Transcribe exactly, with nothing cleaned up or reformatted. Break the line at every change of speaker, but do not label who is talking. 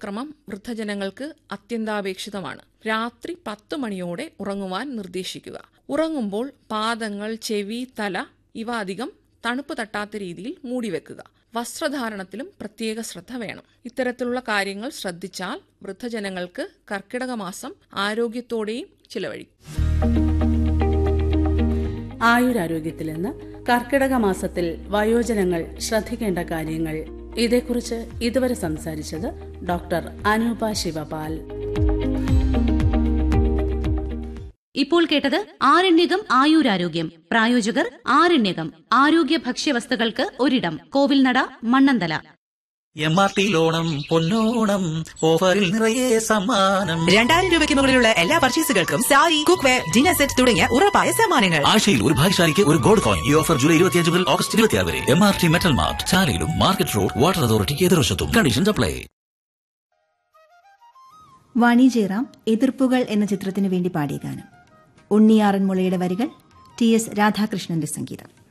വ്യായാമക്രമം വൃദ്ധജനങ്ങൾക്ക് അത്യന്താപേക്ഷിതമാണ്. രാത്രി പത്ത് മണിയോടെ ഉറങ്ങുവാൻ നിർദ്ദേശിക്കുക. ഉറങ്ങുമ്പോൾ പാദങ്ങൾ, ചെവി, തല ഇവ അധികം തണുപ്പ് തട്ടാത്ത രീതിയിൽ മൂടിവെക്കുക. വസ്ത്രധാരണത്തിലും പ്രത്യേക ശ്രദ്ധ വേണം. ഇത്തരത്തിലുള്ള കാര്യങ്ങൾ ശ്രദ്ധിച്ചാൽ വൃദ്ധജനങ്ങൾക്ക് കർക്കിടക മാസം ആരോഗ്യത്തോടെയും ചിലവഴിക്കും.
ആയുരാരോഗ്യത്തിൽ നിന്ന് കർക്കിടക മാസത്തിൽ വയോജനങ്ങൾ ശ്രദ്ധിക്കേണ്ട കാര്യങ്ങൾ, ഇതേക്കുറിച്ച് ഇതുവരെ സംസാരിച്ചത് ഡോക്ടർ അനൂപ ശിവപാൽ.
ഇപ്പോൾ കേട്ടത് ആരണ്യകം ആയുരാരോഗ്യം. പ്രായോജകർ ആരണ്യകം ആരോഗ്യ ഭക്ഷ്യവസ്തുക്കൾക്ക് ഒരിടം, Kovilnada, Mannanthala.
M R T ലോണം പൊന്നോണം, ഓഫറിൽ നിറയെ സമ്മാനം.
രണ്ടായിരം രൂപയ്ക്ക് മുകളിലുള്ള എല്ലാ പർച്ചേസുകൾക്കും sari, cook wear, dinner set തുടങ്ങിയ ഉറപ്പായ സമ്മാനങ്ങൾ.
ആഴ്ചയിൽ ഒരു ഭാഗ്യശാലിക്ക് ഒരു ഗോൾഡ് കോയിൻ. ഈ ഓഫർ ജൂലൈ ഇരുപത്തിയഞ്ച് മുതൽ ഓഗസ്റ്റ് ഇരുപത്തിയാറ് വരെ. M R T metal mart, ചാലയിലും market road, water അതോറിറ്റിക്ക് എതിർവശത്തും. Conditions apply.
വാണി ജയറാം എതിർപ്പുകൾ എന്ന ചിത്രത്തിനു വേണ്ടി പാടിയ ഗാനം. ഉണ്ണിയാറന്മുളയുടെ വരികൾ, ടി എസ് രാധാകൃഷ്ണന്റെ സംഗീതം.